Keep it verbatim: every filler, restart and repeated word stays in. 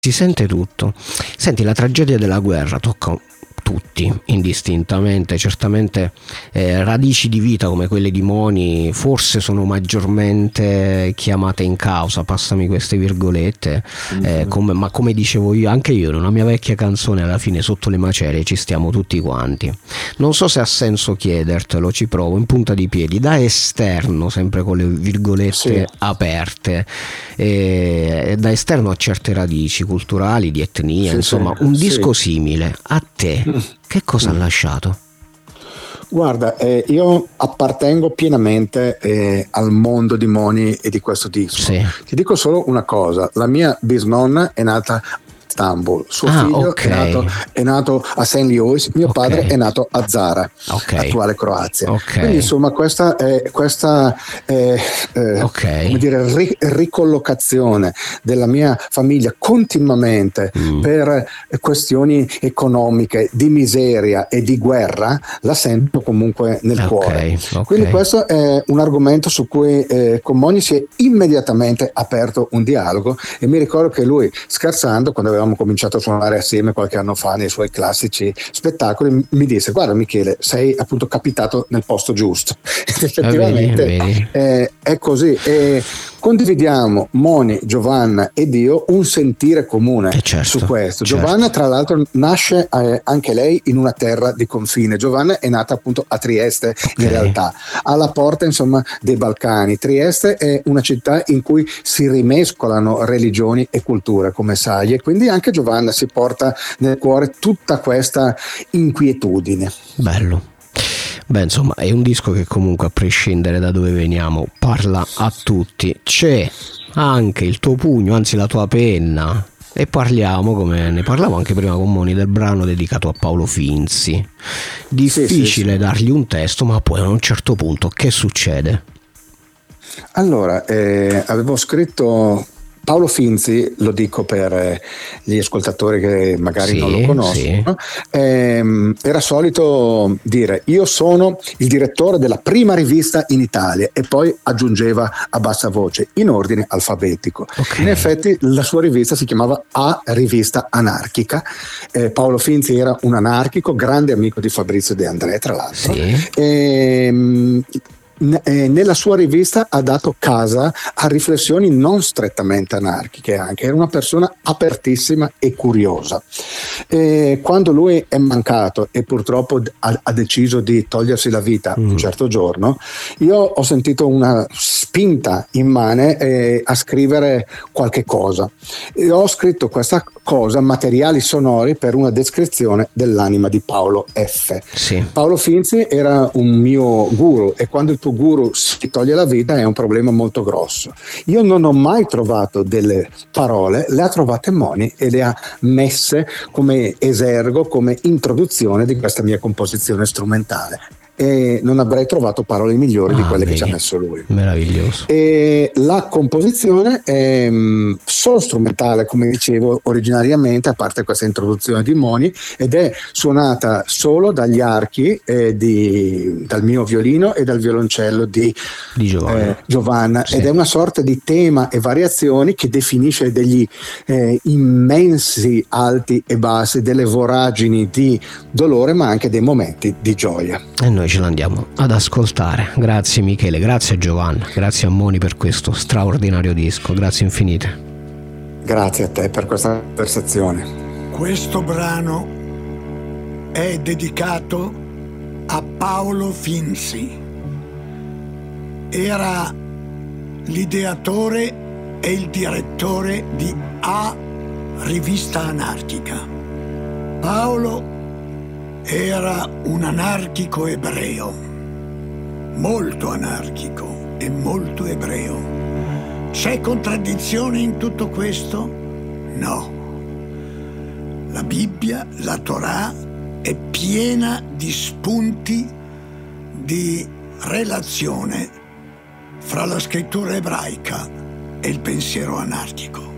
Si sente tutto. Senti, la tragedia della guerra tocca tutti indistintamente. Certamente eh, radici di vita come quelle di Moni forse sono maggiormente chiamate in causa, passami queste virgolette, eh, come, ma come dicevo io, anche io in una mia vecchia canzone, alla fine sotto le macerie ci stiamo tutti quanti. Non so se ha senso chiedertelo, ci provo in punta di piedi, da esterno, sempre con le virgolette sì. aperte, eh, da esterno a certe radici culturali, di etnia, sì, insomma sì, un disco sì. simile a te che cosa ha lasciato? Guarda, eh, io appartengo pienamente eh, al mondo di Moni e di questo disco. Sì. Ti dico solo una cosa: la mia bisnonna è nata Istanbul, suo ah, figlio okay. è, nato, è nato a Saint Louis, mio okay. padre è nato a Zara, okay. attuale Croazia. Okay. Quindi insomma questa è questa eh, eh, okay. come dire, ri- ricollocazione della mia famiglia continuamente mm. per questioni economiche, di miseria e di guerra, la sento comunque nel okay. cuore. Okay. Quindi questo è un argomento su cui eh, con Moni si è immediatamente aperto un dialogo, e mi ricordo che lui, scherzando, quando avevamo cominciato a suonare assieme qualche anno fa nei suoi classici spettacoli, mi disse: guarda Michele, sei appunto capitato nel posto giusto. Ed effettivamente vedi, vedi. Eh, è così, e condividiamo, Moni, Giovanna ed io, un sentire comune eh certo, su questo. certo. Giovanna tra l'altro nasce eh, anche lei in una terra di confine. Giovanna è nata appunto a Trieste, okay. in realtà alla porta insomma dei Balcani. Trieste è una città in cui si rimescolano religioni e culture, come sai, e quindi anche Giovanna si porta nel cuore tutta questa inquietudine. Bello. Beh, insomma, è un disco che comunque, a prescindere da dove veniamo, parla a tutti. C'è anche il tuo pugno, anzi la tua penna, e parliamo, come ne parlavo anche prima con Moni, del brano dedicato a Paolo Finzi. Difficile sì, sì, sì. dargli un testo, ma poi a un certo punto che succede? Allora, eh, avevo scritto... Paolo Finzi, lo dico per gli ascoltatori che magari sì, non lo conoscono, sì. ehm, era solito dire: io sono il direttore della prima rivista in Italia, e poi aggiungeva a bassa voce, in ordine alfabetico. Okay. In effetti la sua rivista si chiamava A Rivista Anarchica. eh, Paolo Finzi era un anarchico, grande amico di Fabrizio De André tra l'altro. Sì. ehm, Nella sua rivista ha dato casa a riflessioni non strettamente anarchiche, anche era una persona apertissima e curiosa. E quando lui è mancato e purtroppo ha, ha deciso di togliersi la vita mm. un certo giorno, io ho sentito una spinta immane eh, a scrivere qualche cosa, e ho scritto questa cosa, materiali sonori per una descrizione dell'anima di Paolo F. Sì. Paolo Finzi era un mio guru, e quando il tuo guru si toglie la vita è un problema molto grosso. Io non ho mai trovato delle parole, le ha trovate Moni e le ha messe come esergo, come introduzione di questa mia composizione strumentale. E non avrei trovato parole migliori ah, di quelle vedi. che ci ha messo lui. Meraviglioso. E la composizione è mh, solo strumentale, come dicevo originariamente, a parte questa introduzione di Moni, ed è suonata solo dagli archi eh, di, dal mio violino e dal violoncello di, di Giovanna, eh, Giovanna. Sì. Ed è una sorta di tema e variazioni che definisce degli eh, immensi alti e bassi, delle voragini di dolore, ma anche dei momenti di gioia. E noi ce l'andiamo ad ascoltare. Grazie Michele, grazie a Giovanna, grazie a Moni per questo straordinario disco, grazie infinite. Grazie a te per questa conversazione. Questo brano è dedicato a Paolo Finzi. Era l'ideatore e il direttore di A Rivista Anarchica. Paolo era un anarchico ebreo, molto anarchico e molto ebreo. C'è contraddizione in tutto questo? No. La Bibbia, la Torah, è piena di spunti di relazione fra la scrittura ebraica e il pensiero anarchico.